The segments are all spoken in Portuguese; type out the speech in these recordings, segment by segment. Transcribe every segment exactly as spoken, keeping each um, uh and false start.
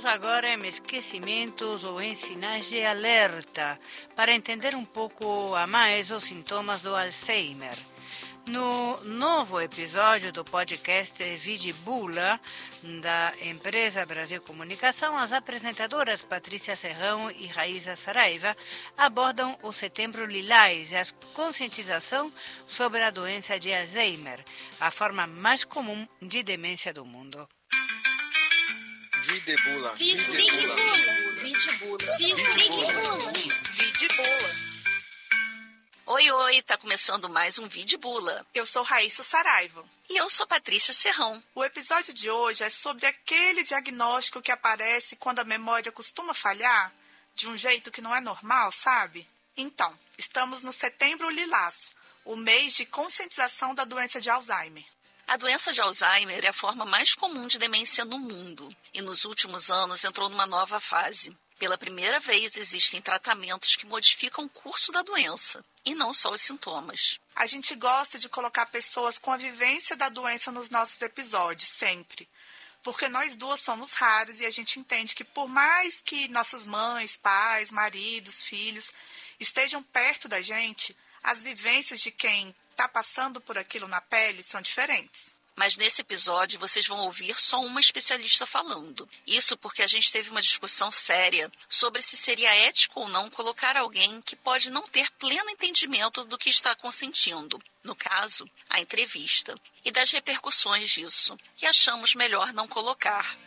Entramos agora em esquecimentos ou em sinais de alerta para entender um pouco a mais os sintomas do Alzheimer. No novo episódio do podcast Vidibula, da empresa Brasil Comunicação, as apresentadoras Patrícia Serrão e Raíza Saraiva abordam o Setembro Lilás e a conscientização sobre a doença de Alzheimer, a forma mais comum de demência do mundo. Vidibula. Vidibula. Vidibula. Vidibula. Vidibula. Oi, oi, tá começando mais um Vidibula. Eu sou Raíssa Saraiva. E eu sou Patrícia Serrão. O episódio de hoje é sobre aquele diagnóstico que aparece quando a memória costuma falhar, de um jeito que não é normal, sabe? Então, estamos no Setembro Lilás, o mês de conscientização da doença de Alzheimer. A doença de Alzheimer é a forma mais comum de demência no mundo e nos últimos anos entrou numa nova fase. Pela primeira vez, existem tratamentos que modificam o curso da doença, e não só os sintomas. A gente gosta de colocar pessoas com a vivência da doença nos nossos episódios, sempre. Porque nós duas somos raras e a gente entende que por mais que nossas mães, pais, maridos, filhos estejam perto da gente, as vivências de quem está passando por aquilo na pele são diferentes. Mas nesse episódio vocês vão ouvir só uma especialista falando. Isso porque a gente teve uma discussão séria sobre se seria ético ou não colocar alguém que pode não ter pleno entendimento do que está consentindo. No caso, a entrevista. E das repercussões disso. E achamos melhor não colocar.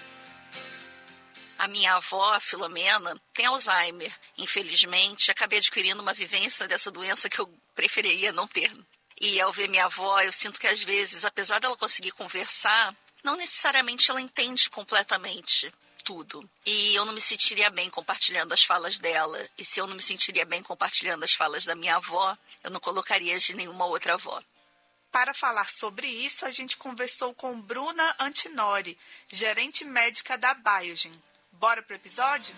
A minha avó, a Filomena, tem Alzheimer. Infelizmente, acabei adquirindo uma vivência dessa doença que eu preferiria não ter. E ao ver minha avó, eu sinto que às vezes, apesar dela conseguir conversar, não necessariamente ela entende completamente tudo. E eu não me sentiria bem compartilhando as falas dela. E se eu não me sentiria bem compartilhando as falas da minha avó, eu não colocaria de nenhuma outra avó. Para falar sobre isso, a gente conversou com Bruna Antinori, gerente médica da Biogen. Bora pro episódio?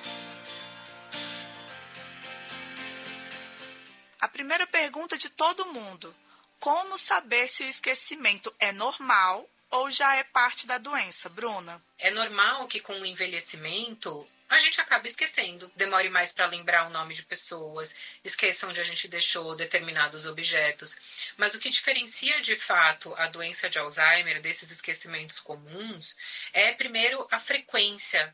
A primeira pergunta de todo mundo: como saber se o esquecimento é normal ou já é parte da doença, Bruna? É normal que com o envelhecimento a gente acaba esquecendo, demore mais para lembrar o nome de pessoas, esqueça onde a gente deixou determinados objetos. Mas o que diferencia de fato a doença de Alzheimer desses esquecimentos comuns é, primeiro, a frequência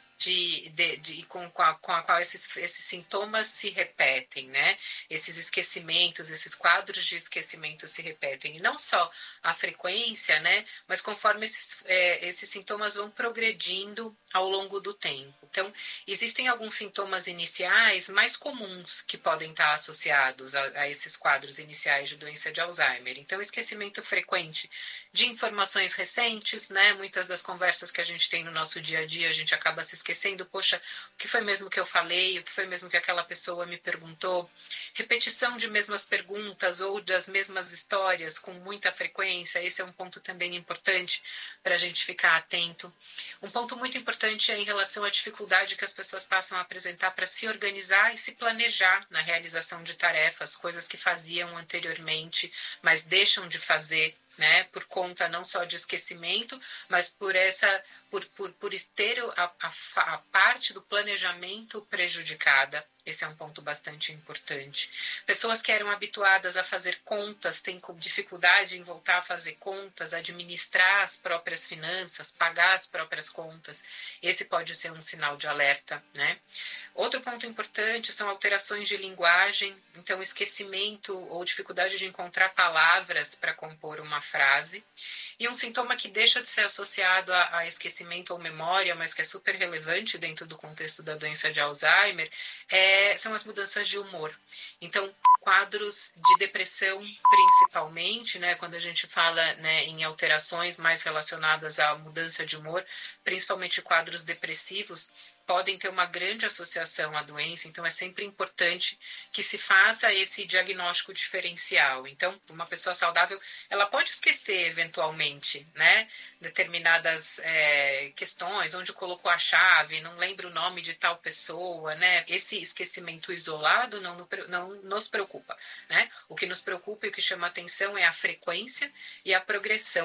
De, de, de, com, com, a, com a qual esses, esses sintomas se repetem, né? Esses esquecimentos, esses quadros de esquecimento se repetem. E não só a frequência, né? Mas conforme esses, é, esses sintomas vão progredindo ao longo do tempo. Então, existem alguns sintomas iniciais mais comuns que podem estar associados a, a esses quadros iniciais de doença de Alzheimer. Então, esquecimento frequente de informações recentes, né? Muitas das conversas que a gente tem no nosso dia a dia, a gente acaba se esquecendo, poxa, o que foi mesmo que eu falei, o que foi mesmo que aquela pessoa me perguntou, repetição de mesmas perguntas ou das mesmas histórias com muita frequência, esse é um ponto também importante para a gente ficar atento. Um ponto muito importante é em relação à dificuldade que as pessoas passam a apresentar para se organizar e se planejar na realização de tarefas, coisas que faziam anteriormente, mas deixam de fazer, né, por conta não só de esquecimento, mas por essa, por, por, por ter a, a, a parte do planejamento prejudicada. Esse é um ponto bastante importante. Pessoas que eram habituadas a fazer contas, têm dificuldade em voltar a fazer contas, administrar as próprias finanças, pagar as próprias contas. Esse pode ser um sinal de alerta, né? Outro ponto importante são alterações de linguagem, então esquecimento ou dificuldade de encontrar palavras para compor uma frase. E um sintoma que deixa de ser associado a, a esquecimento ou memória, mas que é super relevante dentro do contexto da doença de Alzheimer, é, são as mudanças de humor. Então, quadros de depressão, principalmente, né, quando a gente fala, né, em alterações mais relacionadas à mudança de humor, principalmente quadros depressivos, podem ter uma grande associação à doença, então é sempre importante que se faça esse diagnóstico diferencial. Então, uma pessoa saudável, ela pode esquecer eventualmente, né, determinadas é, questões, onde colocou a chave, não lembra o nome de tal pessoa, né? Esse esquecimento isolado não, não nos preocupa, né? O que nos preocupa e o que chama atenção é a frequência e a progressão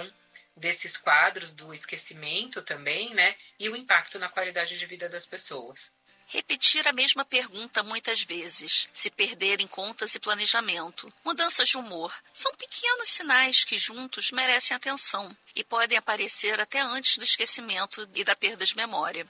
desses quadros do esquecimento também, né? E o impacto na qualidade de vida das pessoas. Repetir a mesma pergunta muitas vezes, se perder em contas e planejamento, mudanças de humor, são pequenos sinais que juntos merecem atenção e podem aparecer até antes do esquecimento e da perda de memória.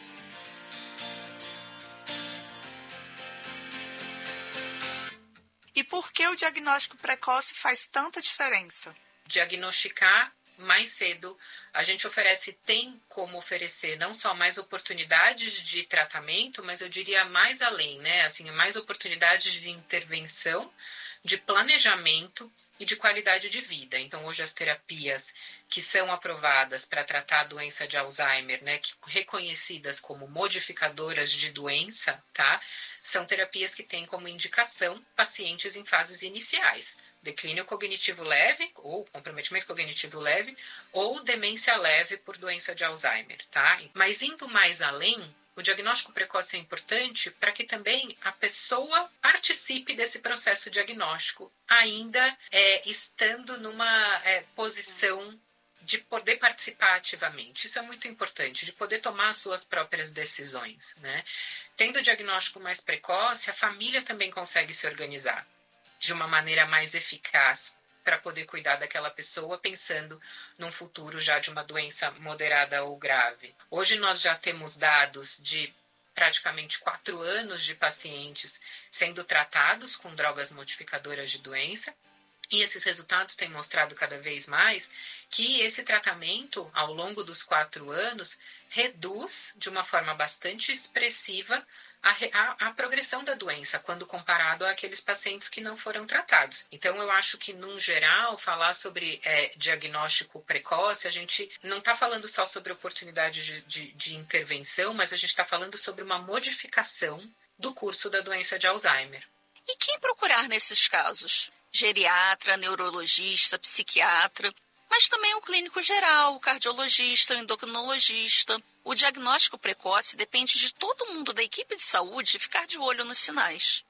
E por que o diagnóstico precoce faz tanta diferença? Diagnosticar mais cedo, a gente oferece, tem como oferecer não só mais oportunidades de tratamento, mas eu diria mais além, né? Assim, mais oportunidades de intervenção, de planejamento e de qualidade de vida. Então, hoje as terapias que são aprovadas para tratar a doença de Alzheimer, né, que, reconhecidas como modificadoras de doença, tá? São terapias que têm como indicação pacientes em fases iniciais. Declínio cognitivo leve, ou comprometimento cognitivo leve, ou demência leve por doença de Alzheimer, tá? Mas indo mais além, o diagnóstico precoce é importante para que também a pessoa participe desse processo diagnóstico, ainda é, estando numa é, posição de poder participar ativamente. Isso é muito importante, de poder tomar suas próprias decisões, né? Tendo o diagnóstico mais precoce, a família também consegue se organizar de uma maneira mais eficaz para poder cuidar daquela pessoa, pensando num futuro já de uma doença moderada ou grave. Hoje nós já temos dados de praticamente quatro anos de pacientes sendo tratados com drogas modificadoras de doença, e esses resultados têm mostrado cada vez mais que esse tratamento, ao longo dos quatro anos, reduz de uma forma bastante expressiva a, a, a progressão da doença, quando comparado àqueles pacientes que não foram tratados. Então, eu acho que, num geral, falar sobre é, diagnóstico precoce, a gente não está falando só sobre oportunidade de, de, de intervenção, mas a gente está falando sobre uma modificação do curso da doença de Alzheimer. E quem procurar nesses casos? Geriatra, neurologista, psiquiatra, mas também o clínico geral, o cardiologista, o endocrinologista. O diagnóstico precoce depende de todo mundo da equipe de saúde ficar de olho nos sinais.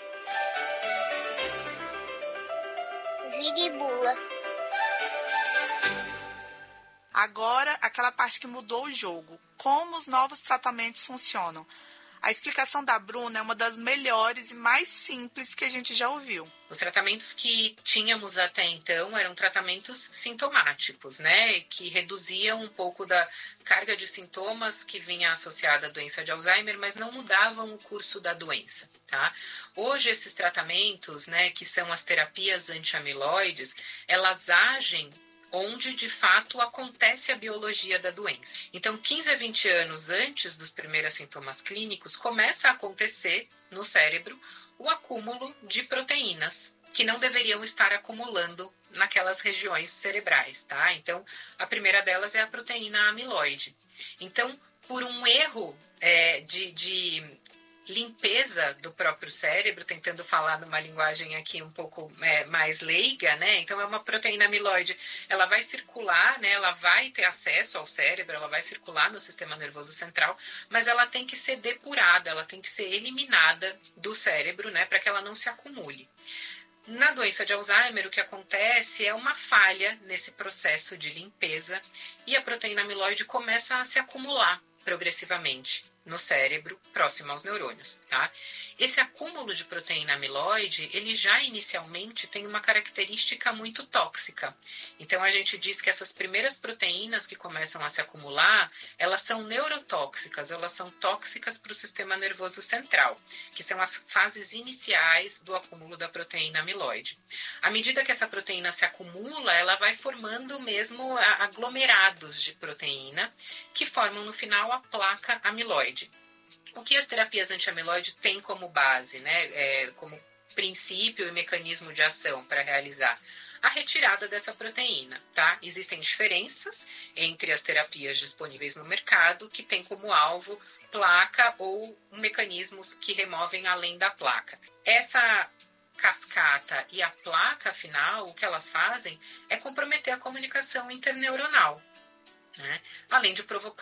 Vida e bula. Agora, aquela parte que mudou o jogo. Como os novos tratamentos funcionam. A explicação da Bruna é uma das melhores e mais simples que a gente já ouviu. Os tratamentos que tínhamos até então eram tratamentos sintomáticos, né? Que reduziam um pouco da carga de sintomas que vinha associada à doença de Alzheimer, mas não mudavam o curso da doença, tá? Hoje, esses tratamentos, né, que são as terapias anti-amiloides, elas agem onde, de fato, acontece a biologia da doença. Então, quinze a vinte anos antes dos primeiros sintomas clínicos, começa a acontecer no cérebro o acúmulo de proteínas que não deveriam estar acumulando naquelas regiões cerebrais, tá? Então, a primeira delas é a proteína amiloide. Então, por um erro é, de... de limpeza do próprio cérebro, tentando falar numa linguagem aqui um pouco é, mais leiga, né? Então, é uma proteína amiloide, ela vai circular, né? Ela vai ter acesso ao cérebro, ela vai circular no sistema nervoso central, mas ela tem que ser depurada, ela tem que ser eliminada do cérebro, né? Para que ela não se acumule. Na doença de Alzheimer, o que acontece é uma falha nesse processo de limpeza e a proteína amiloide começa a se acumular progressivamente no cérebro, próximo aos neurônios, tá? Esse acúmulo de proteína amiloide, ele já inicialmente tem uma característica muito tóxica. Então, a gente diz que essas primeiras proteínas que começam a se acumular, elas são neurotóxicas, elas são tóxicas para o sistema nervoso central, que são as fases iniciais do acúmulo da proteína amiloide. À medida que essa proteína se acumula, ela vai formando mesmo aglomerados de proteína, que formam no final a placa amiloide. O que as terapias anti-amiloide têm como base, né, é, como princípio e mecanismo de ação para realizar? A retirada dessa proteína, tá? Existem diferenças entre as terapias disponíveis no mercado, que têm como alvo placa ou mecanismos que removem além da placa. Essa cascata e a placa final, o que elas fazem é comprometer a comunicação interneuronal, né? Além de provocar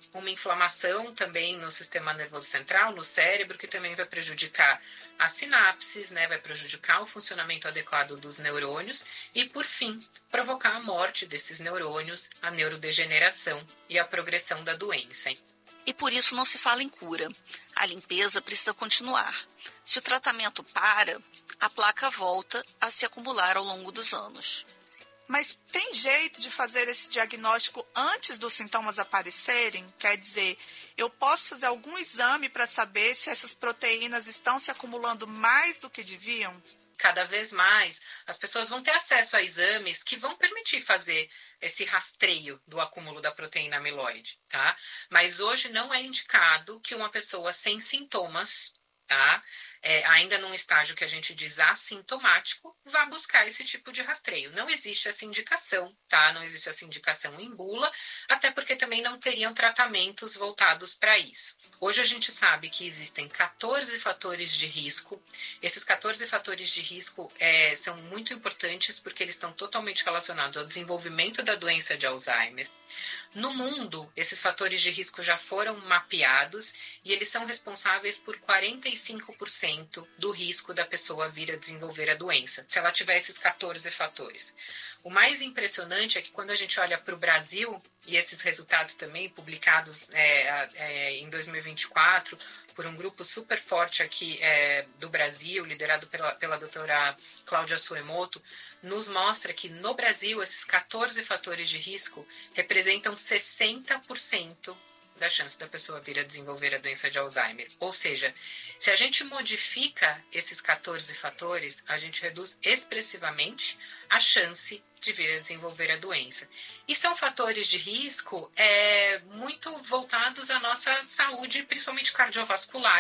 uma inflamação também no sistema nervoso central, no cérebro, que também vai prejudicar as sinapses, né? Vai prejudicar o funcionamento adequado dos neurônios e, por fim, provocar a morte desses neurônios, a neurodegeneração e a progressão da doença. E por isso não se fala em cura. A limpeza precisa continuar. Se o tratamento para, a placa volta a se acumular ao longo dos anos. Mas tem jeito de fazer esse diagnóstico antes dos sintomas aparecerem? Quer dizer, eu posso fazer algum exame para saber se essas proteínas estão se acumulando mais do que deviam? Cada vez mais, as pessoas vão ter acesso a exames que vão permitir fazer esse rastreio do acúmulo da proteína amiloide, tá? Mas hoje não é indicado que uma pessoa sem sintomas, tá? É, ainda num estágio que a gente diz assintomático, vá buscar esse tipo de rastreio. Não existe essa indicação, tá? Não existe essa indicação em bula, até porque também não teriam tratamentos voltados para isso. Hoje a gente sabe que existem quatorze fatores de risco. Esses quatorze fatores de risco é, são muito importantes porque eles estão totalmente relacionados ao desenvolvimento da doença de Alzheimer. No mundo, esses fatores de risco já foram mapeados e eles são responsáveis por quarenta e cinco por cento do risco da pessoa vir a desenvolver a doença, se ela tiver esses quatorze fatores. O mais impressionante é que quando a gente olha para o Brasil, e esses resultados também publicados é, é, em dois mil e vinte e quatro, por um grupo super forte aqui é, do Brasil, liderado pela, pela doutora Cláudia Suemoto, nos mostra que no Brasil esses quatorze fatores de risco representam sessenta por cento da chance da pessoa vir a desenvolver a doença de Alzheimer. Ou seja, se a gente modifica esses quatorze fatores, a gente reduz expressivamente a chance de vir a desenvolver a doença. E são fatores de risco é, muito voltados à nossa saúde, principalmente cardiovascular,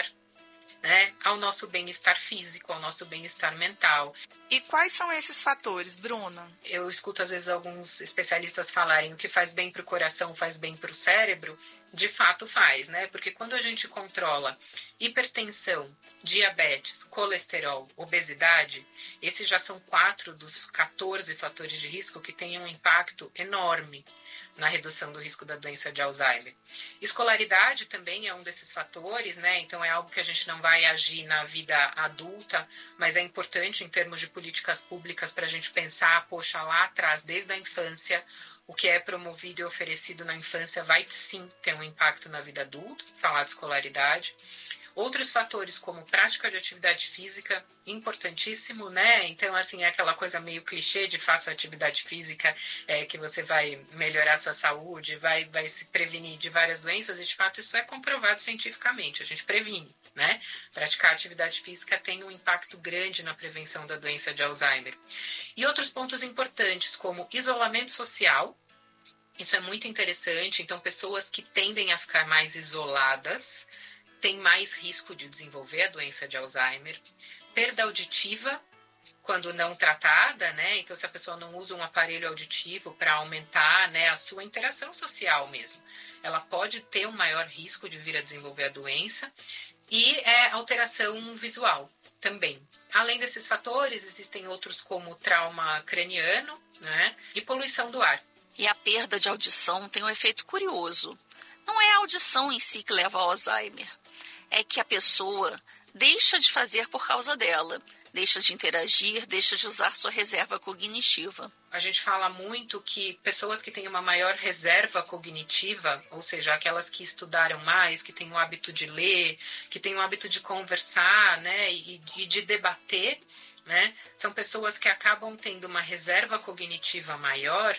né? Ao nosso bem-estar físico, ao nosso bem-estar mental. E quais são esses fatores, Bruna? Eu escuto às vezes alguns especialistas falarem o que faz bem para o coração faz bem para o cérebro. De fato faz, né? Porque quando a gente controla hipertensão, diabetes, colesterol, obesidade, esses já são quatro dos quatorze fatores de risco que têm um impacto enorme na redução do risco da doença de Alzheimer. Escolaridade também é um desses fatores, né? Então é algo que a gente não vai agir na vida adulta, mas é importante em termos de políticas públicas para a gente pensar, poxa, lá atrás, desde a infância, o que é promovido e oferecido na infância vai sim ter um impacto na vida adulta, falar de escolaridade. Outros fatores como prática de atividade física, importantíssimo, né? Então, assim, é aquela coisa meio clichê de faça atividade física, é, que você vai melhorar a sua saúde, vai, vai se prevenir de várias doenças, e de fato isso é comprovado cientificamente, a gente previne, né? Praticar atividade física tem um impacto grande na prevenção da doença de Alzheimer. E outros pontos importantes como isolamento social, isso é muito interessante, então pessoas que tendem a ficar mais isoladas, tem mais risco de desenvolver a doença de Alzheimer. Perda auditiva, quando não tratada, né? Então, se a pessoa não usa um aparelho auditivo para aumentar, né, a sua interação social mesmo, ela pode ter um maior risco de vir a desenvolver a doença. E é, alteração visual também. Além desses fatores, existem outros como trauma craniano, né, e poluição do ar. E a perda de audição tem um efeito curioso. Não é a audição em si que leva ao Alzheimer. É que a pessoa deixa de fazer por causa dela, deixa de interagir, deixa de usar sua reserva cognitiva. A gente fala muito que pessoas que têm uma maior reserva cognitiva, ou seja, aquelas que estudaram mais, que têm o hábito de ler, que têm o hábito de conversar, né, e, e de debater, né, são pessoas que acabam tendo uma reserva cognitiva maior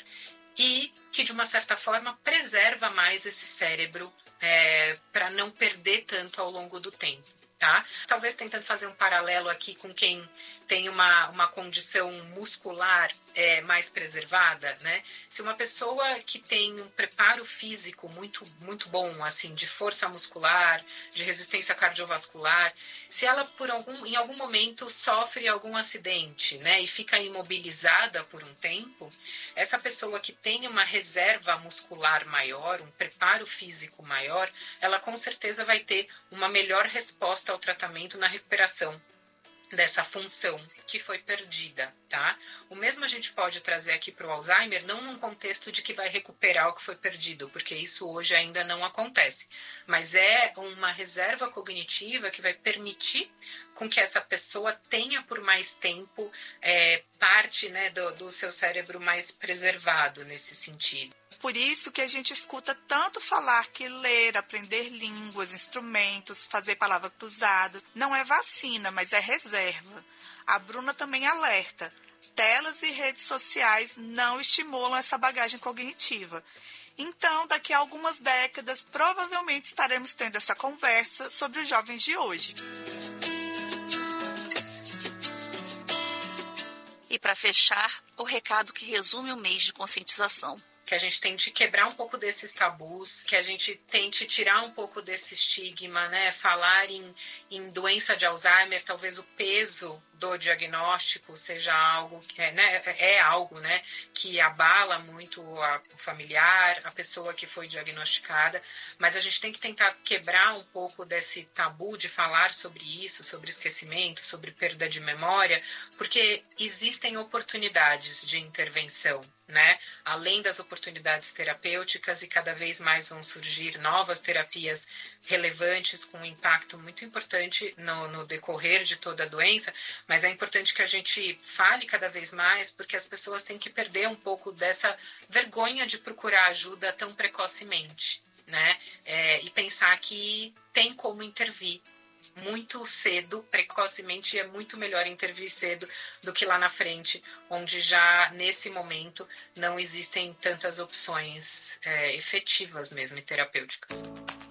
e que, de uma certa forma, preserva mais esse cérebro é, para não perder tanto ao longo do tempo, tá? Talvez tentando fazer um paralelo aqui com quem tem uma, uma condição muscular é, mais preservada, né? Se uma pessoa que tem um preparo físico muito, muito bom, assim, de força muscular, de resistência cardiovascular, se ela por algum, em algum momento sofre algum acidente, né, e fica imobilizada por um tempo, essa pessoa que tem uma reserva muscular maior, um preparo físico maior, ela com certeza vai ter uma melhor resposta ao tratamento na recuperação dessa função que foi perdida, tá? O mesmo a gente pode trazer aqui para o Alzheimer, não num contexto de que vai recuperar o que foi perdido, porque isso hoje ainda não acontece, mas é uma reserva cognitiva que vai permitir com que essa pessoa tenha por mais tempo é, parte, né, do, do seu cérebro mais preservado nesse sentido. Por isso que a gente escuta tanto falar que ler, aprender línguas, instrumentos, fazer palavras cruzadas, não é vacina, mas é reserva. A Bruna também alerta. Telas e redes sociais não estimulam essa bagagem cognitiva. Então, daqui a algumas décadas, provavelmente estaremos tendo essa conversa sobre os jovens de hoje. E para fechar, o recado que resume o mês de conscientização. Que a gente tente quebrar um pouco desses tabus, que a gente tente tirar um pouco desse estigma, né? Falar em, em doença de Alzheimer, talvez o peso do diagnóstico seja algo que é, né, é algo, né, que abala muito a, o familiar, a pessoa que foi diagnosticada, mas a gente tem que tentar quebrar um pouco desse tabu de falar sobre isso, sobre esquecimento, sobre perda de memória, porque existem oportunidades de intervenção, né? Além das oportunidades terapêuticas, e cada vez mais vão surgir novas terapias relevantes com um impacto muito importante no, no decorrer de toda a doença, mas é importante que a gente fale cada vez mais, porque as pessoas têm que perder um pouco dessa vergonha de procurar ajuda tão precocemente, né? É, e pensar que tem como intervir muito cedo, precocemente, e é muito melhor intervir cedo do que lá na frente, onde já nesse momento não existem tantas opções é, efetivas mesmo e terapêuticas.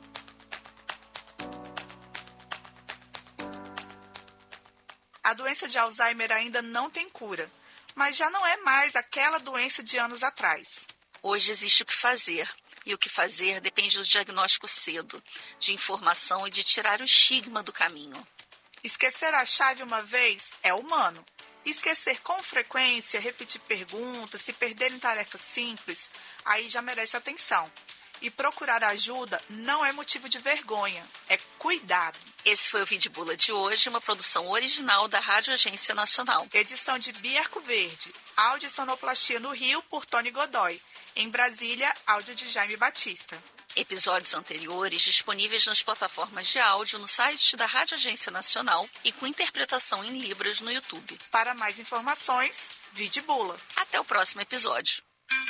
A doença de Alzheimer ainda não tem cura, mas já não é mais aquela doença de anos atrás. Hoje existe o que fazer. E o que fazer depende do diagnóstico cedo, de informação e de tirar o estigma do caminho. Esquecer a chave uma vez é humano. Esquecer com frequência, repetir perguntas, se perder em tarefas simples, aí já merece atenção. E procurar ajuda não é motivo de vergonha, é cuidado. Esse foi o Vidibula de hoje, uma produção original da Rádio Agência Nacional. Edição de Bia Arcoverde, áudio e sonoplastia no Rio por Tony Godoy. Em Brasília, áudio de Jaime Batista. Episódios anteriores disponíveis nas plataformas de áudio no site da Rádio Agência Nacional e com interpretação em Libras no YouTube. Para mais informações, Vidibula. Até o próximo episódio.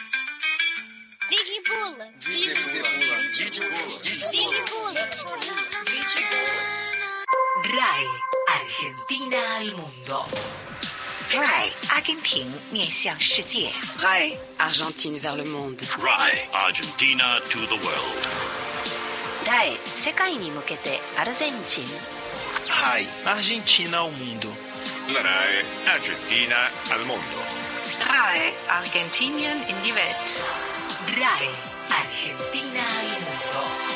Vidibula. Vidibula. Vidibula. Vidibula. R A E Argentina al mundo. R A E 阿根廷面向世界。 R A E Argentine vers le monde. R A E Argentina to the world. R A E 世界に向けてアルゼンチン。 R A E Argentina ao mundo. La R A E Argentina al mundo. R A E Argentinien in die Welt. R A E Argentina al mundo.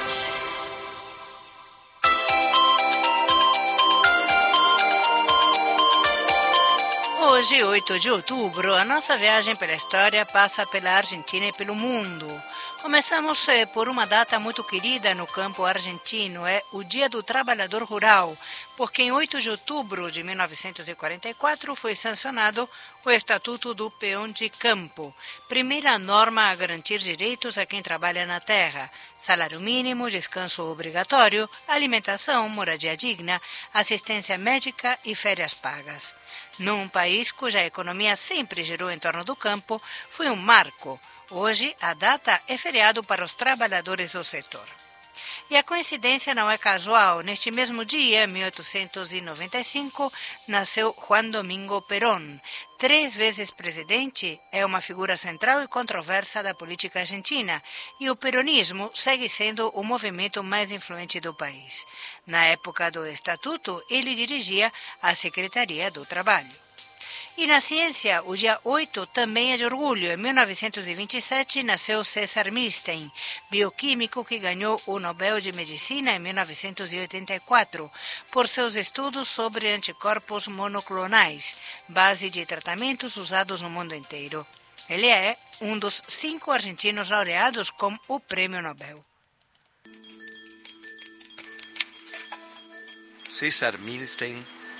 Hoje, oito de outubro, a nossa viagem pela história passa pela Argentina e pelo mundo. Começamos eh, por uma data muito querida no campo argentino, é o Dia do Trabalhador Rural, porque em oito de outubro de mil novecentos e quarenta e quatro foi sancionado o Estatuto do Peão de Campo, primeira norma a garantir direitos a quem trabalha na terra, salário mínimo, descanso obrigatório, alimentação, moradia digna, assistência médica e férias pagas. Num país cuja economia sempre girou em torno do campo, foi um marco. Hoje, a data é feriado para os trabalhadores do setor. E a coincidência não é casual. Neste mesmo dia, mil oitocentos e noventa e cinco, nasceu Juan Domingo Perón. Três vezes presidente, é uma figura central e controversa da política argentina, e o peronismo segue sendo o movimento mais influente do país. Na época do Estatuto, ele dirigia a Secretaria do Trabalho. E na ciência, o dia oito também é de orgulho. Em mil novecentos e vinte e sete, nasceu César Milstein, bioquímico que ganhou o Nobel de Medicina em mil novecentos e oitenta e quatro por seus estudos sobre anticorpos monoclonais, base de tratamentos usados no mundo inteiro. Ele é um dos cinco argentinos laureados com o Prêmio Nobel. César Milstein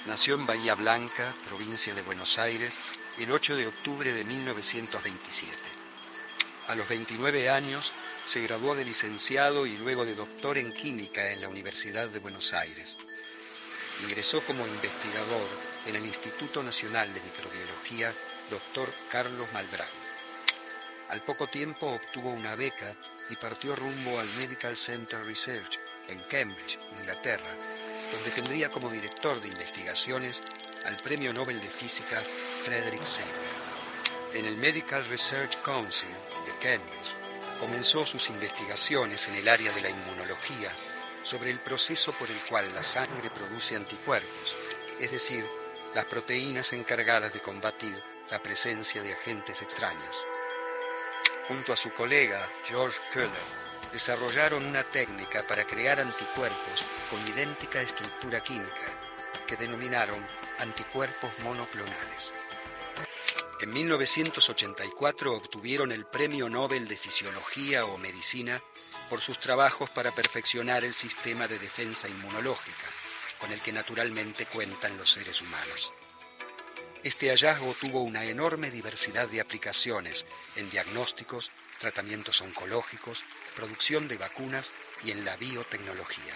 Nació en Bahía Blanca, provincia de Buenos Aires, el ocho de octubre de mil novecientos veintisiete. A los veintinueve años se graduó de licenciado y luego de doctor en química en la Universidad de Buenos Aires. Ingresó como investigador en el Instituto Nacional de Microbiología doctor Carlos Malbrán. Al poco tiempo obtuvo una beca y partió rumbo al Medical Center Research en Cambridge, Inglaterra, donde tendría como director de investigaciones al Premio Nobel de Física Frederick Sanger. En el Medical Research Council de Cambridge comenzó sus investigaciones en el área de la inmunología sobre el proceso por el cual la sangre produce anticuerpos, es decir, las proteínas encargadas de combatir la presencia de agentes extraños. Junto a su colega George Köhler, desarrollaron una técnica para crear anticuerpos con idéntica estructura química, que denominaron anticuerpos monoclonales. En mil novecientos ochenta y cuatro obtuvieron el Premio Nobel de Fisiología o Medicina por sus trabajos para perfeccionar el sistema de defensa inmunológica, con el que naturalmente cuentan los seres humanos. Este hallazgo tuvo una enorme diversidad de aplicaciones en diagnósticos, tratamientos oncológicos, producción de vacunas y en la biotecnología.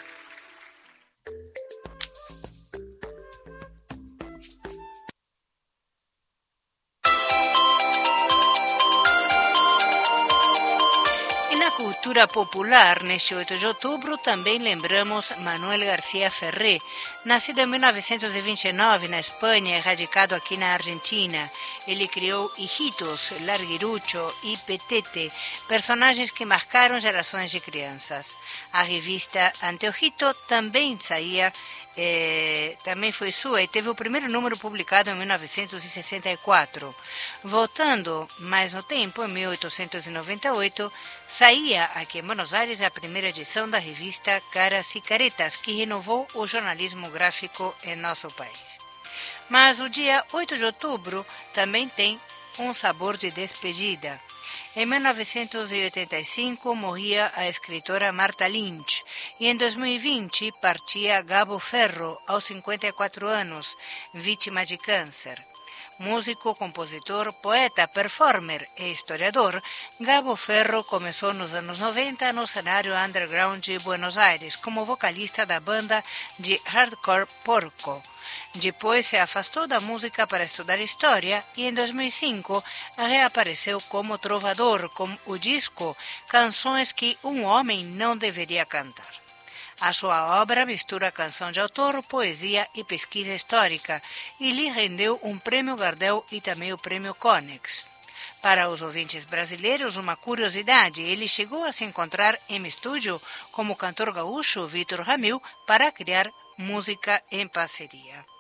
Cultura popular, neste oito de outubro, também lembramos Manuel García Ferré, nascido em mil novecentos e vinte e nove na Espanha e radicado aqui na Argentina. Ele criou Hijitos, Larguirucho e Petete, personagens que marcaram gerações de crianças. A revista Anteojito também saía, eh, também foi sua e teve o primeiro número publicado em mil novecentos e sessenta e quatro. Voltando mais no tempo, em mil oitocentos e noventa e oito, saía aqui em Buenos Aires a primeira edição da revista Caras e Caretas, que renovou o jornalismo gráfico em nosso país. Mas o dia oito de outubro também tem um sabor de despedida. Em mil novecentos e oitenta e cinco morria a escritora Martha Lynch e em dois mil e vinte partia Gabo Ferro aos cinquenta e quatro anos, vítima de câncer. Músico, compositor, poeta, performer e historiador, Gabo Ferro começou nos anos noventa no cenário underground de Buenos Aires como vocalista da banda de hardcore Porco. Depois se afastou da música para estudar história e em dois mil e cinco reapareceu como trovador com o disco Canções que um Homem Não Deveria Cantar. A sua obra mistura canção de autor, poesia e pesquisa histórica e lhe rendeu um prêmio Gardel e também o prêmio Konex. Para os ouvintes brasileiros, uma curiosidade, ele chegou a se encontrar em estúdio com o cantor gaúcho Vitor Ramil para criar música em parceria.